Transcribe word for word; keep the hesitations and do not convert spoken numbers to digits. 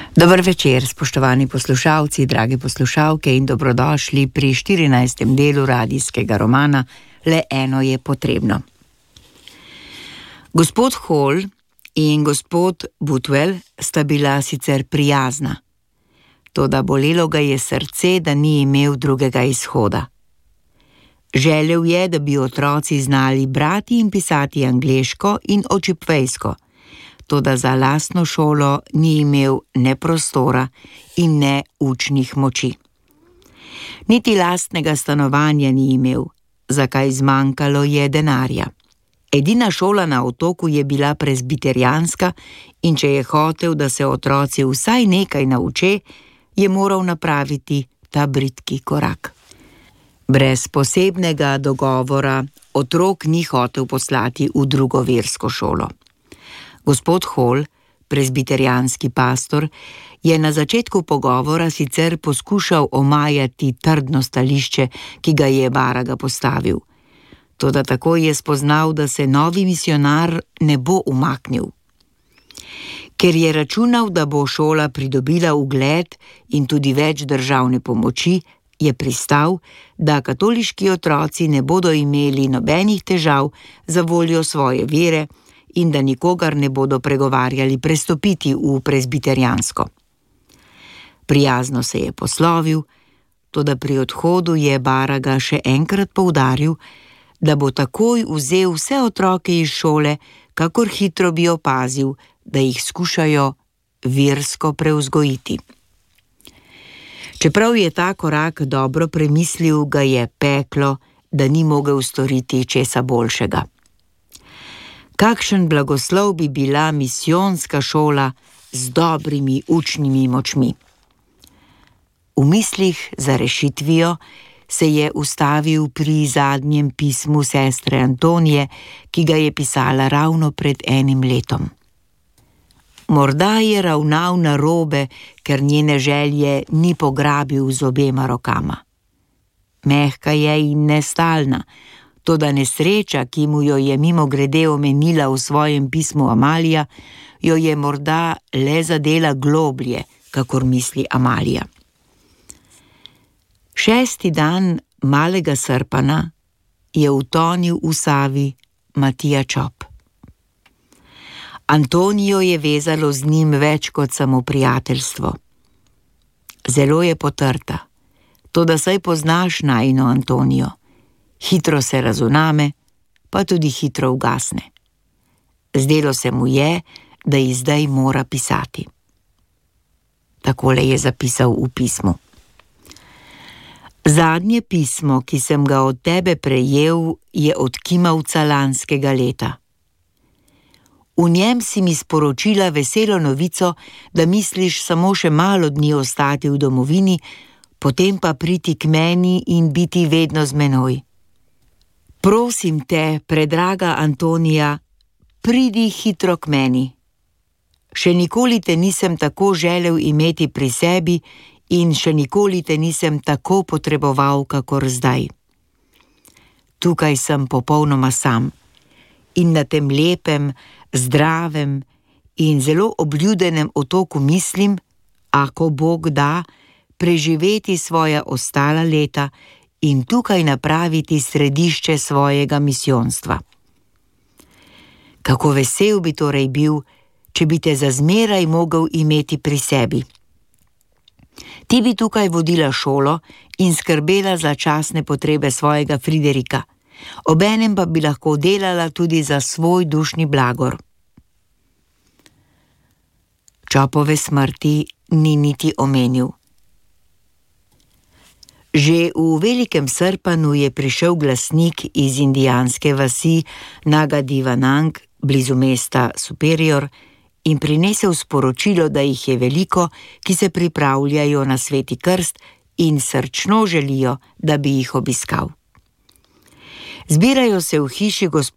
Dober večer, spoštovani poslušalci, drage poslušalke in dobrodošli pri štirinajstem delu radijskega romana Le eno je potrebno. Gospod Hall in gospod Boutwell sta bila sicer prijazna, toda bolelo ga je srce, da ni imel drugega izhoda. Želel je, da bi otroci znali brati in pisati angleško in očipvejsko, toda za lastno šolo ni imel ne prostora in ne učnih moči. Niti lastnega stanovanja ni imel, zakaj zmanjkalo je denarja. Edina šola na otoku je bila prezbiterijanska in če je hotel, da se otroci vsaj nekaj nauče, je moral napraviti ta bridki korak. Brez posebnega dogovora otrok ni hotel poslati v drugo versko šolo. Gospod Hall, prezbiterijanski pastor, je na začetku pogovora sicer poskušal omajati trdno stališče, ki ga je Baraga postavil. Toda tako je spoznal, da se novi misionar ne bo umaknil. Ker je računal, da bo šola pridobila ugled in tudi več državne pomoči, je pristal, da katoliški otroci ne bodo imeli nobenih težav za voljo svoje vere in da nikogar ne bodo pregovarjali prestopiti v prezbiterijansko. Prijazno se je poslovil, toda pri odhodu je Baraga še enkrat poudaril, da bo takoj vzel vse otroke iz šole, kakor hitro bi opazil, da jih skušajo versko prevzgojiti. Čeprav je ta korak dobro premislil, ga je peklo, da ni mogel storiti česa boljšega. Kakšen blagoslov bi bila misijonska šola z dobrimi učnimi močmi. V mislih za rešitvijo se je ustavil pri zadnjem pismu sestre Antonije, ki ga je pisala ravno pred enim letom. Morda je ravnal narobe, ker njene želje ni pograbil z obema rokama. Mehka je in nestalna, toda nesreča, ki mu jo je mimogrede omenila v svojem pismu Amalija, jo je morda le zadela globlje, kakor misli Amalija. Šesti dan malega srpana je utonil v Savi Matija Čop. Antonijo je vezalo z njim več kot samo prijateljstvo. Zelo je potrta, toda saj poznaš najino Antonijo. Hitro se razuname, pa tudi hitro ugasne. Zdelo se mu je, da ji zdaj mora pisati. Takole je zapisal v pismu. Zadnje pismo, ki sem ga od tebe prejel, je od kimavca lanskega leta. V njem si mi sporočila veselo novico, da misliš samo še malo dni ostati v domovini, potem pa priti k meni in biti vedno z menoj. Prosim te, predraga Antonija, pridi hitro k meni. Še nikoli te nisem tako želel imeti pri sebi in še nikoli te nisem tako potreboval, kakor zdaj. Tukaj sem popolnoma sam in na tem lepem, zdravem in zelo obljudenem otoku mislim, ako Bog da, preživeti svoja ostala leta in tukaj napraviti središče svojega misijonstva. Kako vesel bi torej bil, če bi te zazmeraj mogel imeti pri sebi. Ti bi tukaj vodila šolo in skrbela za časne potrebe svojega Friderika, obenem pa bi lahko delala tudi za svoj dušni blagor. Čopove smrti ni niti omenil. Že v velikem srpanu je prišel glasnik iz indijanske vasi Nagadivanang, blizu mesta Superior, in prinesel sporočilo, da jih je veliko, ki se pripravljajo na sveti krst in srčno želijo, da bi jih obiskal. Zbirajo se v hiši gospoda